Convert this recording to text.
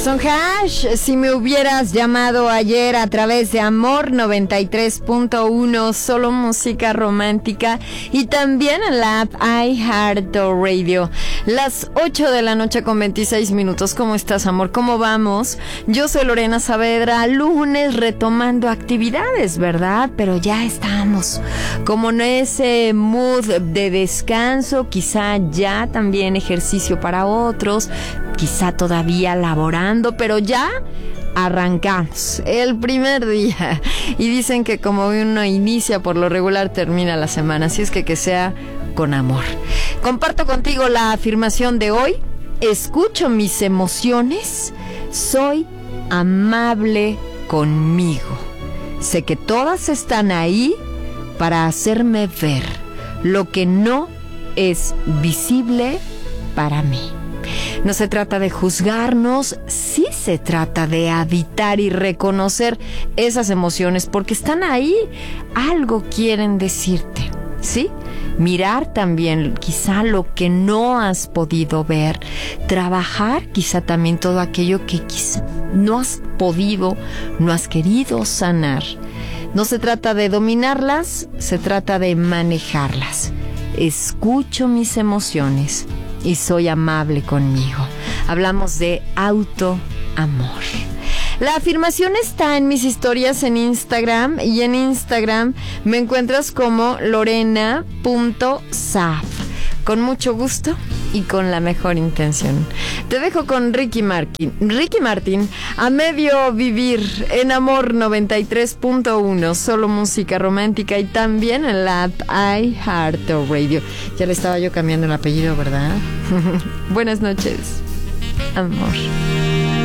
son Hash. Si me hubieras llamado ayer a través de Amor 93.1, solo música romántica, y también en la app iHeartRadio. Las 8 de la noche con 26 minutos. ¿Cómo estás, amor? ¿Cómo vamos? Yo soy Lorena Saavedra. Lunes retomando actividades, ¿verdad? Pero ya estamos como en ese mood de descanso, quizá ya también ejercicio para otros, quizá todavía laborando, pero ya arrancamos el primer día. Y dicen que como uno inicia, por lo regular termina la semana. Así es que sea con amor. Comparto contigo la afirmación de hoy. Escucho mis emociones. Soy amable conmigo. Sé que todas están ahí para hacerme ver lo que no es visible para mí. No se trata de juzgarnos, sí se trata de habitar y reconocer esas emociones porque están ahí, algo quieren decirte, ¿sí? Mirar también quizá lo que no has podido ver, trabajar quizá también todo aquello que quizá no has podido, no has querido sanar. No se trata de dominarlas, se trata de manejarlas. Escucho mis emociones y soy amable conmigo. Hablamos de autoamor. La afirmación está en mis historias en Instagram, y en Instagram me encuentras como lorena.saf. Con mucho gusto y con la mejor intención. Te dejo con Ricky Martin, a medio vivir en Amor 93.1, solo música romántica, y también en la app iHeartRadio. Ya le estaba yo cambiando el apellido, ¿verdad? Buenas noches, amor.